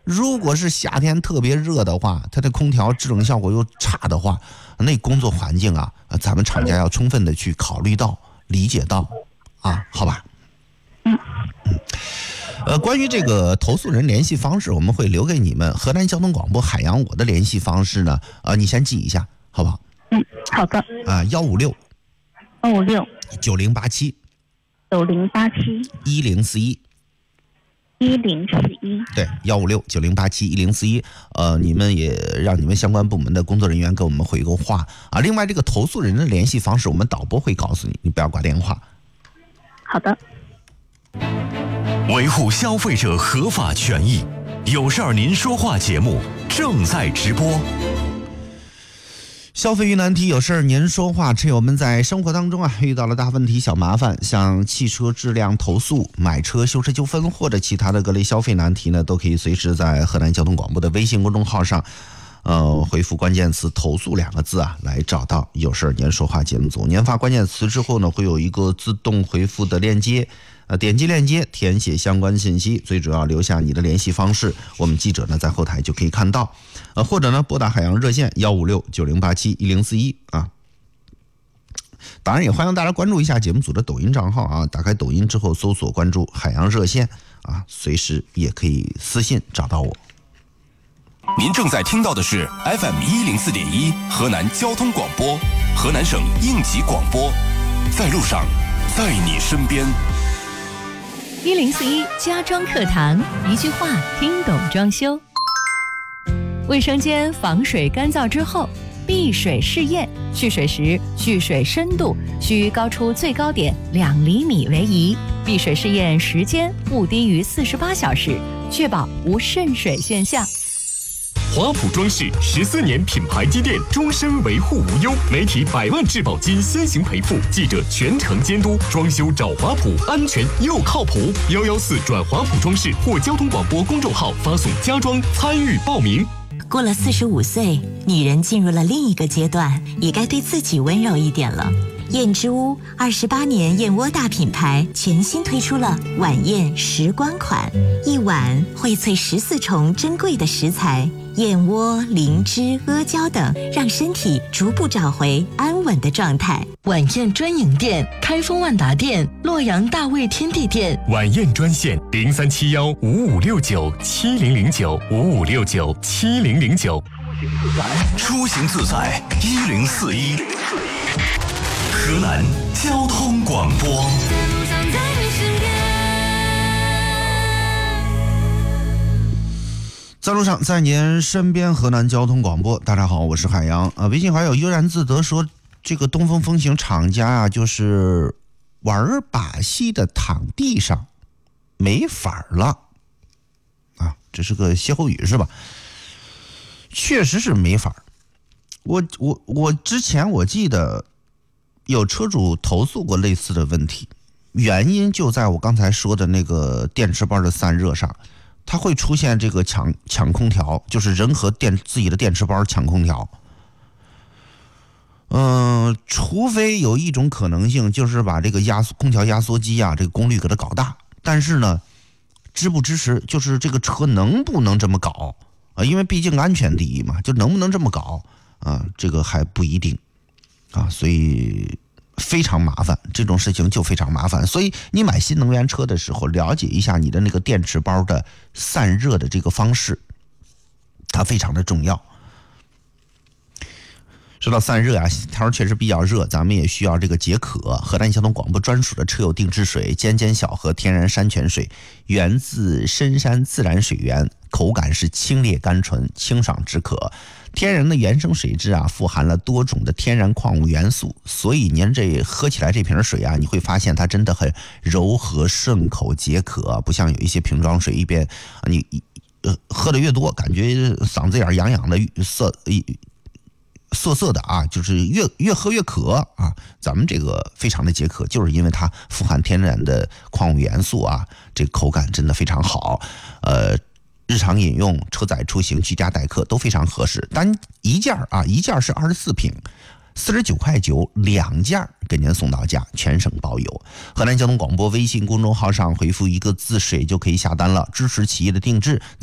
如果是夏天特别热的话，它的空调制冷效果又差的话，那工作环境啊，咱们厂家要充分的去考虑到、理解到啊，好吧？关于这个投诉人联系方式，我们会留给你们。河南交通广播海洋我的联系方式呢，你先记一下，好不好？ 好的。 156 9087 1041 1041。 对，156 9087 1041。你们也让你们相关部门的工作人员给我们回个话啊。另外，这个投诉人的联系方式，我们导播会告诉你，你不要挂电话。 好的。 维护消费者合法权益，有事儿您说话节目正在直播。 消费遇难题，有事儿您说话。车友们在生活当中遇到了大问题、小麻烦，像汽车质量投诉、买车修车纠纷或者其他的各类消费难题呢，都可以随时在河南交通广播的微信公众号上回复关键词投诉2个字来找到有事儿您说话节目组。您发关键词之后呢，会有一个自动回复的链接，点击链接填写相关信息，最主要留下你的联系方式，我们记者呢在后台就可以看到，或者呢拨打海洋热线156 9087 1041啊。当然也欢迎大家关注一下节目组的抖音账号啊，打开抖音之后搜索关注海洋热线啊，随时也可以私信找到我。 您正在听到的是 FM 104.1河南交通广播，河南省应急广播，在路上，在你身边。 1041家装课堂，一句话听懂装修。卫生间防水干燥之后，闭水试验，蓄水时蓄水深度需高出最高点2厘米为宜，闭水试验时间不低于48小时，确保无渗水现象。 华普装饰14年品牌积淀，终身维护无忧，媒体100万质保金先行赔付，记者全程监督，装修找华普，安全又靠谱。114转华普装饰或交通广播公众号发送家装参与报名。 过了45岁，女人进入了另一个阶段，也该对自己温柔一点了。燕之屋28年燕窝大品牌全新推出了晚宴时光款，一碗荟萃14重珍贵的食材，燕窝、灵芝、阿胶等，让身体逐步找回安稳的状态。 晚宴专营店：开封万达店、洛阳大卫天地店。 晚宴专线0371 5569 7009 5569 7009。 出行自在1041。河南交通广播。 在路上，在您身边，河南交通广播。大家好，我是海洋啊。微信好友悠然自得说，这个东风风行厂家就是玩把戏的躺地上没法了啊，这是个歇后语是吧？确实是没法。我之前我记得有车主投诉过类似的问题，原因就在我刚才说的那个电池包的散热上。它会出现这个抢空调，就是人和自己的电池包抢空调。除非有一种可能性，就是把这个空调压缩机这个功率给它搞大。但是呢，支不支持，就是这个车能不能这么搞啊？因为毕竟安全第一嘛，就能不能这么搞啊？这个还不一定啊，所以非常麻烦，这种事情就非常麻烦。所以你买新能源车的时候，了解一下你的那个电池包的散热的这个方式，它非常的重要。说到散热天确实比较热，咱们也需要这个解渴。河南交通广播专属的车友定制水尖尖小河天然山泉水，源自深山自然水源，口感是清冽甘醇，清爽止渴。天然的原生水质富含了多种的天然矿物元素，所以您这喝起来这瓶水你会发现它真的很柔和顺口解渴，不像有一些瓶装水一边你喝的越多，感觉嗓子眼痒痒的涩的就是越喝越渴咱们这个非常的解渴，就是因为它富含天然的矿物元素这个口感真的非常好。日常饮用、车载出行、居家待客都非常合适。单一件是24瓶，49.9块，2件给您送到家，全省包邮。河南交通广播微信公众号上回复一个字"水"就可以下单了，支持企业的定制。